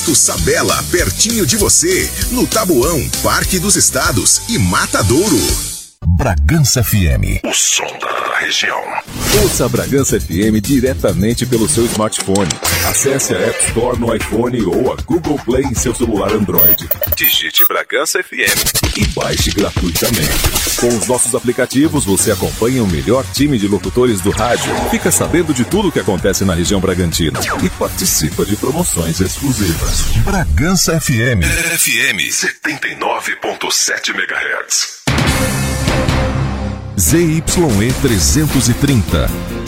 Posto Sabela, pertinho de você, no Taboão, Parque dos Estados e Matadouro. Bragança FM, o som da região. Ouça a Bragança FM diretamente pelo seu smartphone. Acesse a App Store no iPhone ou a Google Play em seu celular Android. Digite Bragança FM e baixe gratuitamente. Com os nossos aplicativos, você acompanha o melhor time de locutores do rádio, fica sabendo de tudo o que acontece na região bragantina e participa de promoções exclusivas. Bragança FM. FM 79.7 MHz. ZYE 330,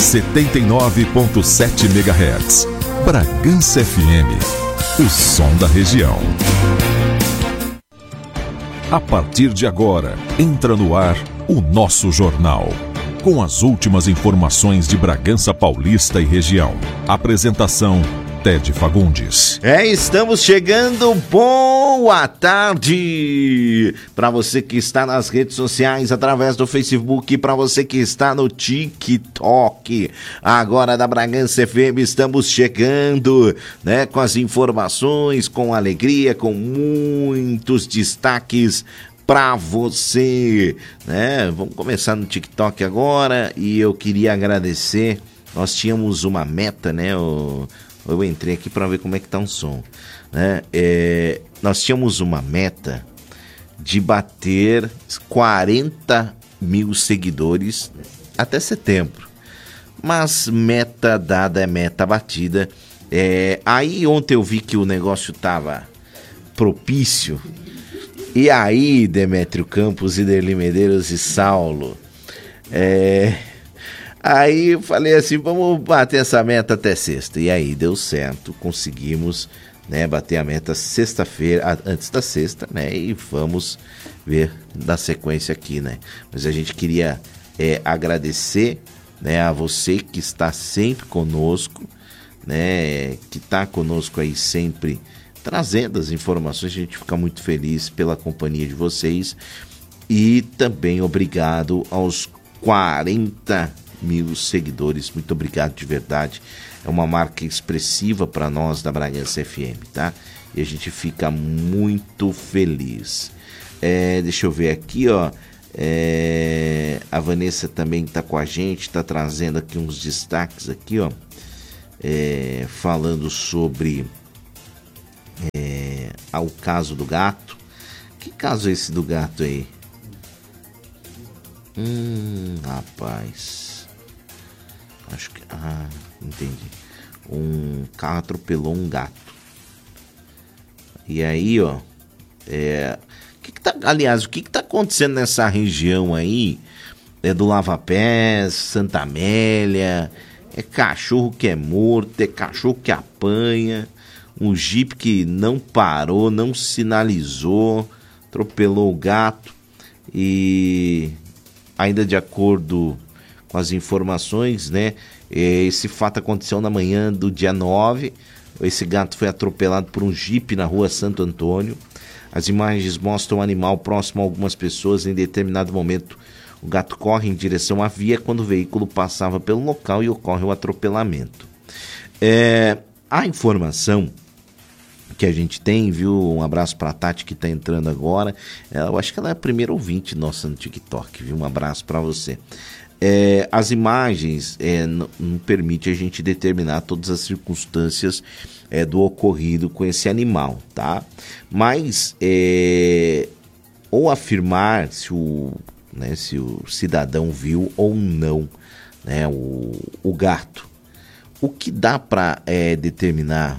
79.7 MHz. Bragança FM, o som da região. A partir de agora, entra no ar o nosso jornal. Com as últimas informações de Bragança Paulista e região. Apresentação: Ted Fagundes. Estamos chegando. Boa tarde para você que está nas redes sociais, através do Facebook, para você que está no TikTok. Agora da Bragança FM, estamos chegando, né, com as informações, com alegria, com muitos destaques para você, né? Vamos começar no TikTok agora e eu queria agradecer. Nós tínhamos uma meta, né? Eu entrei aqui para ver como é que tá o som, né? Nós tínhamos uma meta de bater 40 mil seguidores até setembro, mas meta dada é meta batida. Aí ontem eu vi que o negócio tava propício, e aí Demétrio Campos, Iderli Medeiros e Saulo, aí eu falei assim, vamos bater essa meta até sexta. E aí deu certo, conseguimos, né, bater a meta sexta-feira, antes da sexta, né? E vamos ver da sequência aqui, né? Mas a gente queria agradecer, né, a você que está sempre conosco, né? Que está conosco aí sempre trazendo as informações. A gente fica muito feliz pela companhia de vocês. E também obrigado aos 40 mil seguidores, muito obrigado de verdade, é uma marca expressiva para nós da Bragança FM, tá? E a gente fica muito feliz. Deixa eu ver aqui, ó, a Vanessa também está com a gente, está trazendo aqui uns destaques aqui, ó, falando sobre o caso do gato. Que caso é esse do gato aí? Rapaz, acho que... entendi. Um carro atropelou um gato. E aí, ó... aliás, o que tá acontecendo nessa região aí? Do Lava Pés, Santa Amélia... cachorro que é morto, cachorro que apanha... Um jipe que não parou, não sinalizou... Atropelou o gato... E... ainda de acordo com as informações, né? Esse fato aconteceu na manhã do dia 9. Esse gato foi atropelado por um jipe na rua Santo Antônio. As imagens mostram o animal próximo a algumas pessoas. Em determinado momento, o gato corre em direção à via quando o veículo passava pelo local e ocorre o atropelamento. A informação que a gente tem, viu? Um abraço para a Tati que está entrando agora. Eu acho que ela é a primeira ouvinte nossa no TikTok, viu? Um abraço para você. As imagens não permitem a gente determinar todas as circunstâncias do ocorrido com esse animal, tá? Mas ou afirmar se o cidadão viu ou não, né, o gato. O que dá para determinar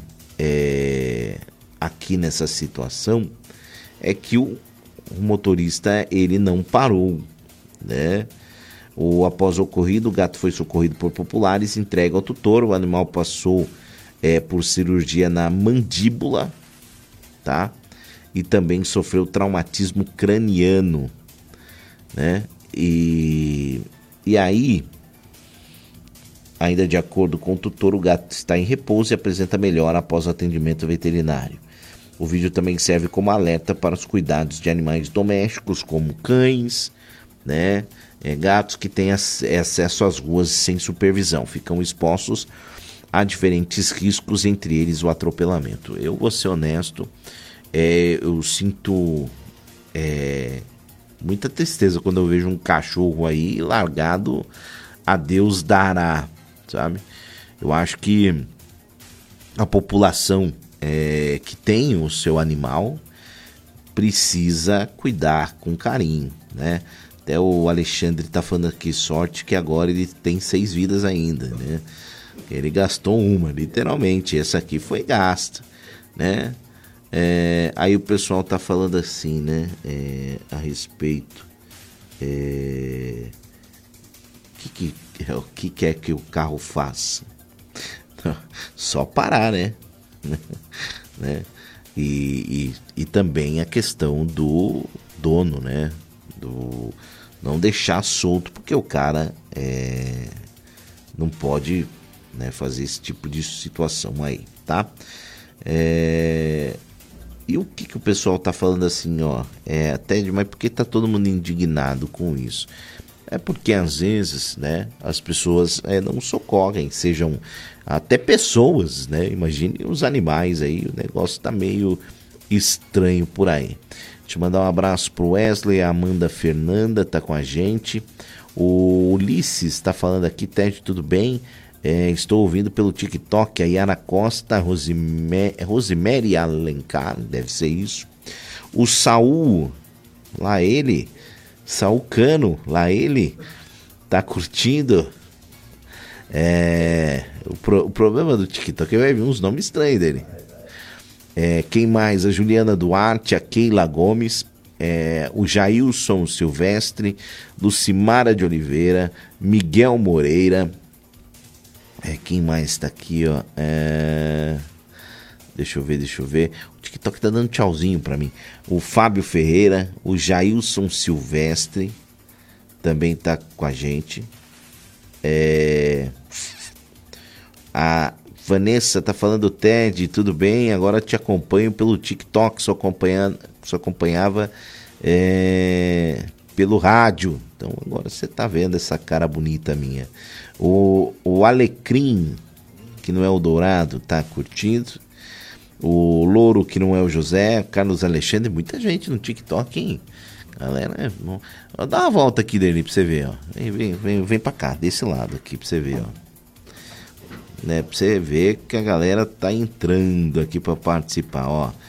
aqui nessa situação é que o motorista ele não parou, né? Após o ocorrido, o gato foi socorrido por populares, entregue ao tutor. O animal passou por cirurgia na mandíbula, tá? E também sofreu traumatismo craniano, né? E aí, ainda de acordo com o tutor, o gato está em repouso e apresenta melhora após o atendimento veterinário. O vídeo também serve como alerta para os cuidados de animais domésticos, como cães, né? Gatos que têm acesso às ruas sem supervisão. Ficam expostos há diferentes riscos, entre eles o atropelamento. Eu vou ser honesto, eu sinto muita tristeza quando eu vejo um cachorro aí largado a Deus dará, sabe? Eu acho que a população que tem o seu animal precisa cuidar com carinho, né? Até o Alexandre tá falando aqui, sorte que agora ele tem 6 vidas ainda, né? Ele gastou uma, literalmente, essa aqui foi gasta, né? Aí o pessoal tá falando assim, né? A respeito, o que quer que o carro faça? Só parar, né? Né? E também a questão do dono, né? Do não deixar solto, porque o cara não pode, né, fazer esse tipo de situação aí, tá? E o que o pessoal tá falando assim, ó? Até demais, porque tá todo mundo indignado com isso. É porque às vezes, né, as pessoas não socorrem, sejam até pessoas, né? Imagine os animais aí, o negócio tá meio estranho por aí. Deixa eu mandar um abraço pro Wesley, a Amanda Fernanda tá com a gente. O Ulisses tá falando aqui, Ted, tudo bem? Estou ouvindo pelo TikTok, a Yara Costa, Rosemary Alencar, deve ser isso. O Saul, lá ele... Saul Cano, lá ele tá curtindo. O problema do TikTok é que vai vir uns nomes estranhos dele. Quem mais? A Juliana Duarte, a Keila Gomes, o Jailson Silvestre, Lucimara de Oliveira, Miguel Moreira. Quem mais tá aqui, ó? Deixa eu ver. O TikTok tá dando tchauzinho pra mim. O Fábio Ferreira, o Jailson Silvestre também tá com a gente. A Vanessa tá falando, Ted, tudo bem? Agora te acompanho pelo TikTok, só acompanhava pelo rádio. Então agora você tá vendo essa cara bonita minha. O Alecrim, que não é o Dourado, tá curtindo. O Louro, que não é o José, Carlos Alexandre, muita gente no TikTok, hein? Galera, dá uma volta aqui dele pra você ver, ó. Vem pra cá, desse lado aqui pra você ver, ó. Né, pra você ver que a galera tá entrando aqui pra participar, ó.